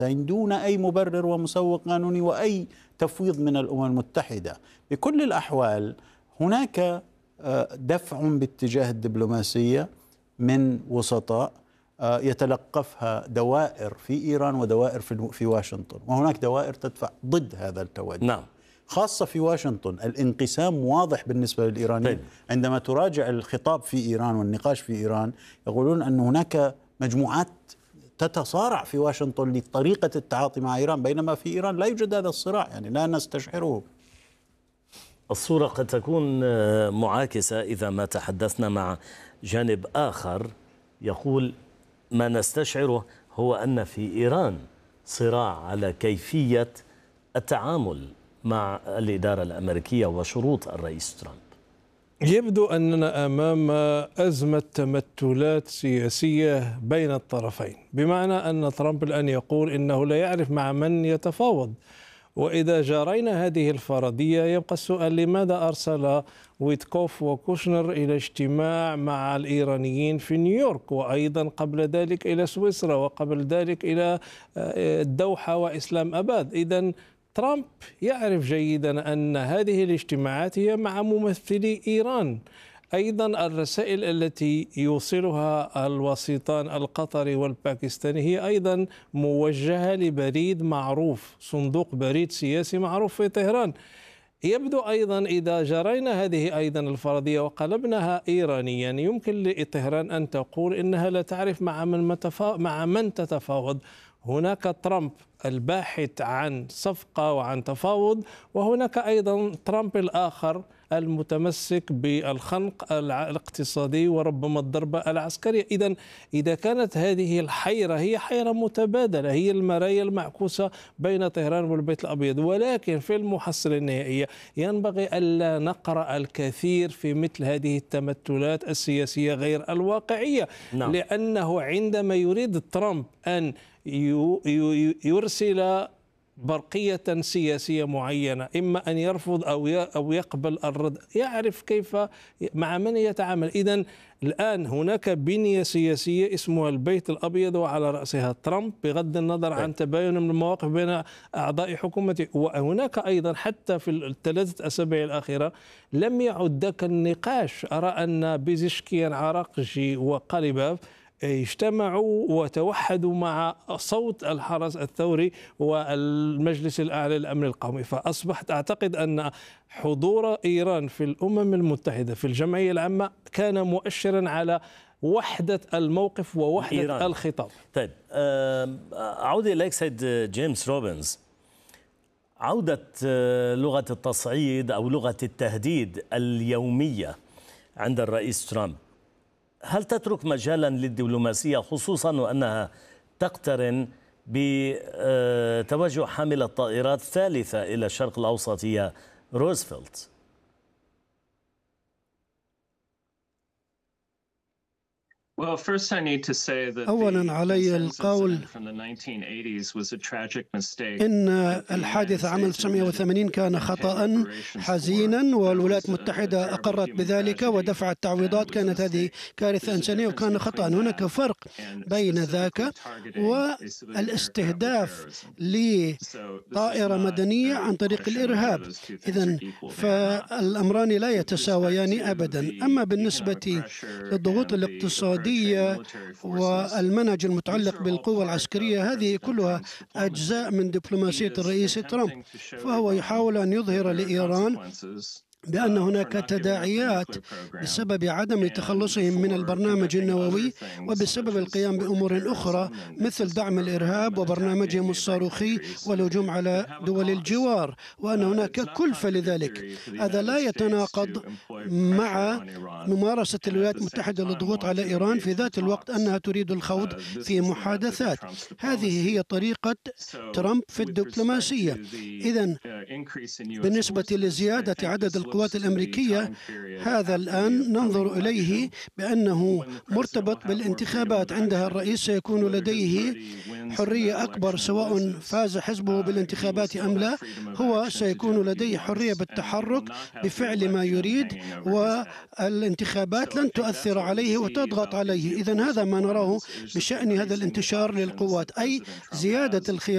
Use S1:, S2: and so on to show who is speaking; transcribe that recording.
S1: دون أي مبرر ومسوغ قانوني وأي تفويض من الأمم المتحدة. بكل الأحوال هناك دفع باتجاه الدبلوماسية من وسطاء يتلقفها دوائر في إيران ودوائر في واشنطن، وهناك دوائر تدفع ضد هذا التوجه.
S2: نعم.
S1: خاصة في واشنطن الانقسام واضح بالنسبة للإيرانيين. عندما تراجع الخطاب في إيران والنقاش في إيران يقولون أن هناك مجموعات تتصارع في واشنطن لطريقة التعاطي مع إيران، بينما في إيران لا يوجد هذا الصراع، يعني لا نستشعره.
S2: الصورة قد تكون معاكسة إذا ما تحدثنا مع جانب آخر يقول ما نستشعره هو أن في إيران صراع على كيفية التعامل مع الإدارة الأمريكية وشروط الرئيس ترامب.
S3: يبدو أننا أمام أزمة تمثلات سياسية بين الطرفين، بمعنى أن ترامب الآن يقول إنه لا يعرف مع من يتفاوض. وإذا جرينا هذه الفرضية يبقى السؤال: لماذا أرسل ويتكوف وكوشنر إلى اجتماع مع الإيرانيين في نيويورك، وأيضا قبل ذلك إلى سويسرا، وقبل ذلك إلى الدوحة وإسلام أباد؟ إذن ترامب يعرف جيدا أن هذه الاجتماعات هي مع ممثلي إيران. أيضا الرسائل التي يوصلها الوسيطان القطري والباكستاني هي أيضا موجهة لبريد معروف، صندوق بريد سياسي معروف في طهران. يبدو أيضا إذا جرينا هذه أيضا الفرضية وقلبناها إيرانيا يمكن لطهران أن تقول إنها لا تعرف مع من تتفاوض. هناك ترامب الباحث عن صفقة وعن تفاوض، وهناك أيضا ترامب الآخر المتمسك بالخنق الاقتصادي وربما الضربة العسكرية. إذا كانت هذه الحيرة هي حيرة متبادلة، هي المرايا المعكوسة بين طهران والبيت الأبيض، ولكن في المحصلة النهائية ينبغي ألا نقرأ الكثير في مثل هذه التمثلات السياسية غير الواقعية. نعم. لأنه عندما يريد ترامب أن يرسل برقية سياسية معينة، إما أن يرفض أو يقبل الرد، يعرف كيف مع من يتعامل. إذن الآن هناك بنية سياسية اسمها البيت الأبيض وعلى رأسها ترامب، بغض النظر عن تباين من المواقف بين أعضاء حكومته. وهناك أيضا حتى في الثلاثة أسابيع الأخيرة لم يعد ذاك النقاش. أرى أن بيزشكيان عراقجي وقاليباف اجتمعوا وتوحدوا مع صوت الحرس الثوري والمجلس الأعلى للأمن القومي. فأصبحت أعتقد أن حضور إيران في الأمم المتحدة في الجمعية العامة كان مؤشرا على وحدة الموقف ووحدة إيران. الخطاب.
S2: طيب أعود إليك سيد جيمس روبنز. عودة لغة التصعيد أو لغة التهديد اليومية عند الرئيس ترامب هل تترك مجالا للدبلوماسية، خصوصا وأنها تقترن بتوجه حاملة طائرات ثالثة إلى الشرق الأوسط هي روزفلت؟
S4: أولا علي القول إن الحادث عام 1980 كان خطأ حزينا، والولايات المتحدة أقرت بذلك ودفعت تعويضات. كانت هذه كارثة إنسانية وكان خطأ. هناك فرق بين ذاك والاستهداف لطائرة مدنية عن طريق الإرهاب. إذن فالأمران لا يتساويان أبدا. أما بالنسبة للضغوط الاقتصادية والمنهج المتعلق بالقوة العسكرية، هذه كلها أجزاء من دبلوماسية الرئيس ترامب. فهو يحاول أن يظهر لإيران بأن هناك تداعيات بسبب عدم تخلصهم من البرنامج النووي وبسبب القيام بأمور أخرى مثل دعم الإرهاب وبرنامجهم الصاروخي والهجوم على دول الجوار، وأن هناك كلفة لذلك. هذا لا يتناقض مع ممارسة الولايات المتحدة للضغوط على إيران في ذات الوقت أنها تريد الخوض في محادثات. هذه هي طريقة ترامب في الدبلوماسية. إذن بالنسبة لزيادة عدد القوات الأمريكية، هذا الآن ننظر إليه بأنه مرتبط بالانتخابات. عندها الرئيس سيكون لديه حرية أكبر سواء فاز حزبه بالانتخابات أم لا، هو سيكون لديه حرية بالتحرك بفعل ما يريد، والانتخابات لن تؤثر عليه وتضغط عليه. إذن هذا ما نراه بشأن هذا الانتشار للقوات، أي زيادة الخيار